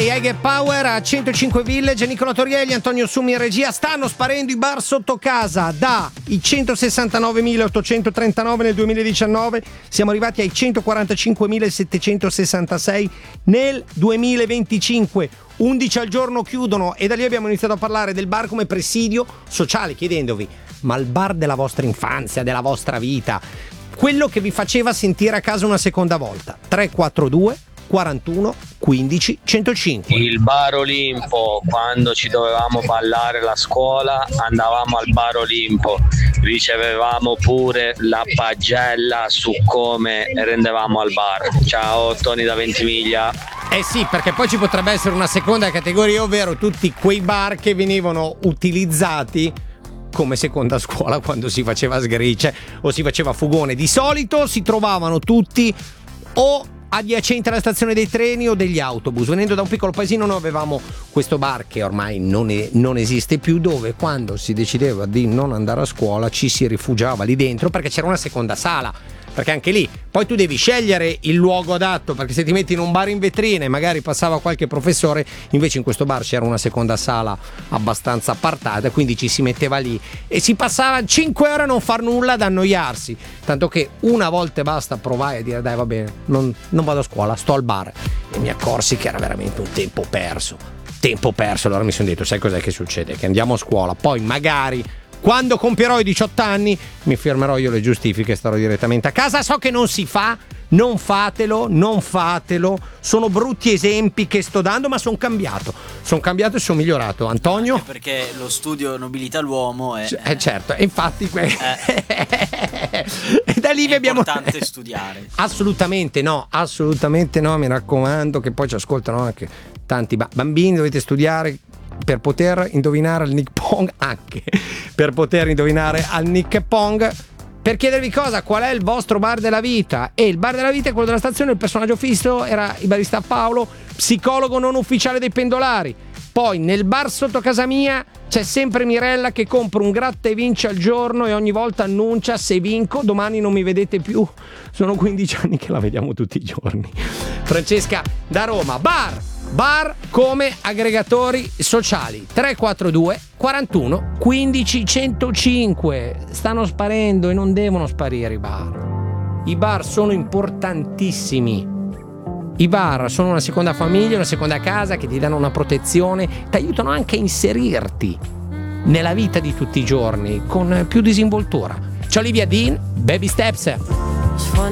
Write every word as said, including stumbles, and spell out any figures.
Jager Power a centocinque Village, Nicola Torielli, Antonio Summi in regia. Stanno sparendo i bar sotto casa dai centosessantanovemilaottocentotrentanove nel duemiladiciannove, siamo arrivati ai centoquarantacinquemilasettecentosessantasei nel duemilaventicinque. undici al giorno chiudono e da lì abbiamo iniziato a parlare del bar come presidio sociale, chiedendovi: ma il bar della vostra infanzia, della vostra vita, quello che vi faceva sentire a casa una seconda volta? Tre quattro due quarantuno quindici centocinque. Il bar Olimpo, quando ci dovevamo ballare la scuola andavamo al bar Olimpo, ricevevamo pure la pagella su come rendevamo al bar. Ciao Tony da Ventimiglia. Eh sì, perché poi ci potrebbe essere una seconda categoria, ovvero tutti quei bar che venivano utilizzati come seconda scuola quando si faceva sgrice o si faceva fugone. Di solito si trovavano tutti o adiacenti alla stazione dei treni o degli autobus. Venendo da un piccolo paesino noi avevamo questo bar che ormai non, è, non esiste più, dove quando si decideva di non andare a scuola ci si rifugiava lì dentro perché c'era una seconda sala. Perché anche lì poi tu devi scegliere il luogo adatto, perché se ti metti in un bar in vetrina e magari passava qualche professore, invece in questo bar c'era una seconda sala abbastanza appartata, quindi ci si metteva lì e si passava cinque ore a non far nulla, ad annoiarsi, tanto che una volta basta provai a dire dai va bene, non, non vado a scuola, sto al bar, e mi accorsi che era veramente un tempo perso tempo perso. Allora mi sono detto: sai cos'è che succede? Che andiamo a scuola, poi magari quando compierò i diciotto anni mi firmerò io le giustifiche e starò direttamente a casa. So che non si fa, non fatelo, non fatelo. Sono brutti esempi che sto dando, ma sono cambiato. Sono cambiato e sono migliorato. Antonio? Anche perché lo studio nobilita l'uomo è... Eh certo, e infatti que... eh, e da lì vi abbiamo... È importante studiare. Assolutamente no, assolutamente no, mi raccomando, che poi ci ascoltano anche tanti bambini. Dovete studiare per poter indovinare al Nick Pong, anche per poter indovinare al Nick Pong, per chiedervi cosa, qual è il vostro bar della vita. E il bar della vita è quello della stazione. Il personaggio fisso era il barista Paolo, psicologo non ufficiale dei pendolari. Poi nel bar sotto casa mia c'è sempre Mirella che compra un gratta e vince al giorno e ogni volta annuncia: se vinco domani non mi vedete più. Sono quindici anni che la vediamo tutti i giorni. Francesca da Roma. Bar Bar come aggregatori sociali. Tre quattro due quarantuno quindici centocinque. Stanno sparendo e non devono sparire i bar. I bar sono importantissimi. I bar sono una seconda famiglia, una seconda casa che ti danno una protezione, ti aiutano anche a inserirti nella vita di tutti i giorni con più disinvoltura. C'è Olivia Dean, Baby Steps.